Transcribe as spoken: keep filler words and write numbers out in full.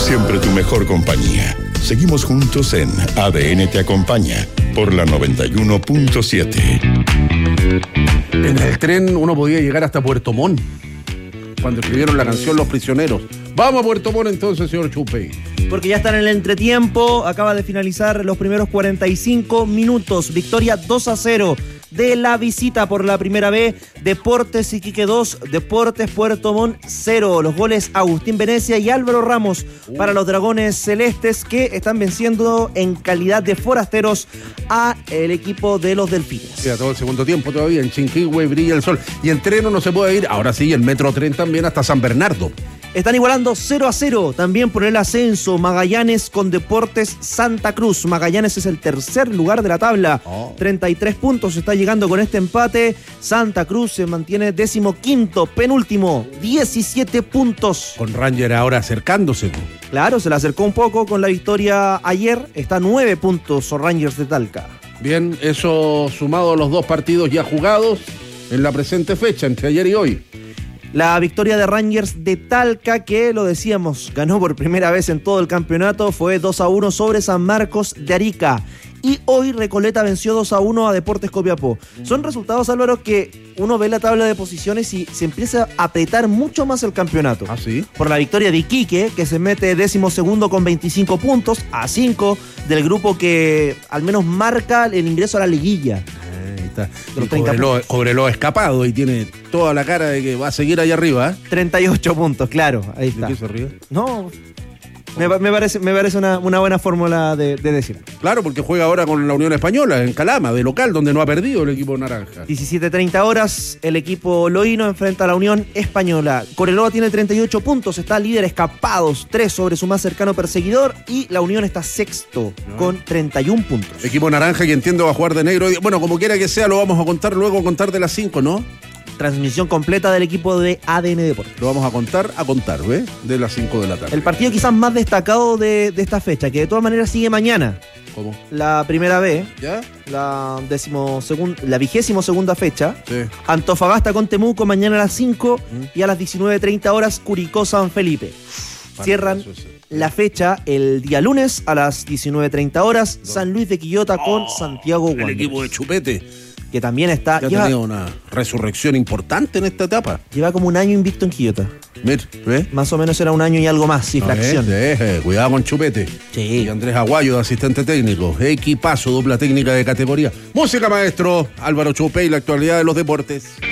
siempre tu mejor compañía. Seguimos juntos en A D N Te Acompaña por la noventa y uno punto siete. En el tren uno podía llegar hasta Puerto Montt cuando escribieron la canción Los Prisioneros. Vamos a Puerto Montt entonces, señor Chupey. Porque ya está en el entretiempo, acaba de finalizar los primeros cuarenta y cinco minutos. Victoria dos a cero de la visita por la primera vez. Deportes Iquique dos, Deportes Puerto Montt cero. Los goles Agustín Venecia y Álvaro Ramos uh. para los Dragones Celestes, que están venciendo en calidad de forasteros a el equipo de los Delfines. Queda todo el segundo tiempo todavía. En Chinquihue brilla el sol. Y en tren no se puede ir, ahora sí, el Metro Tren también hasta San Bernardo. Están igualando cero a cero también por el ascenso Magallanes con Deportes Santa Cruz. Magallanes es el tercer lugar de la tabla, oh. treinta y tres puntos está llegando con este empate. Santa Cruz se mantiene decimoquinto, penúltimo, diecisiete puntos. Con Ranger ahora acercándose. Claro, se le acercó un poco con la victoria ayer. Está a nueve puntos o Rangers de Talca. Bien, eso sumado a los dos partidos ya jugados en la presente fecha, entre ayer y hoy. La victoria de Rangers de Talca, que lo decíamos, ganó por primera vez en todo el campeonato, fue dos a uno sobre San Marcos de Arica. Y hoy Recoleta venció dos a uno a Deportes Copiapó. Son resultados, Álvaro, que uno ve la tabla de posiciones y se empieza a apretar mucho más el campeonato. ¿Ah, sí? Por la victoria de Iquique, que se mete décimo segundo con veinticinco puntos, a cinco del grupo que al menos marca el ingreso a la liguilla. Cobreloa, Cobreloa escapado y tiene toda la cara de que va a seguir allá arriba. ¿eh? treinta y ocho puntos, claro, ahí está. ¿De qué se ríe? No, me, me parece, me parece una, una buena fórmula de, de decir. Claro, porque juega ahora con la Unión Española, en Calama, de local, donde no ha perdido el equipo naranja. diecisiete treinta horas, el equipo loíno enfrenta a la Unión Española. Cobreloa tiene treinta y ocho puntos, está líder escapados, tres sobre su más cercano perseguidor, y la Unión está sexto no. con treinta y uno puntos. Equipo naranja que entiendo va a jugar de negro. Bueno, como quiera que sea, lo vamos a contar luego, a contar de las cinco, ¿no? Transmisión completa del equipo de A D N Deportes. Lo vamos a contar, a contar, ¿ves? De las cinco de la tarde. El partido quizás más destacado de, de esta fecha, que de todas maneras sigue mañana. ¿Cómo? La primera vez, ¿ya? La decimosegun, la vigésimo segunda fecha. Sí. Antofagasta con Temuco mañana a las cinco ¿Mm? y a las diecinueve treinta horas Curicó San Felipe. Para Cierran eso, sí. la fecha el día lunes a las diecinueve treinta horas no. San Luis de Quillota oh, con Santiago Wanderers. El equipo de Chupete. Que también está... Que ha lleva, tenido una resurrección importante en esta etapa. Lleva como un año invicto en Quillota. Mir, ¿ves? Más o menos era un año y algo más, sí, fracción. Eh, cuidado con Chupete. Sí. Y Andrés Aguayo, de asistente técnico. Equipazo, dupla técnica de categoría. Música, maestro. Álvaro Chupey, la actualidad de los deportes.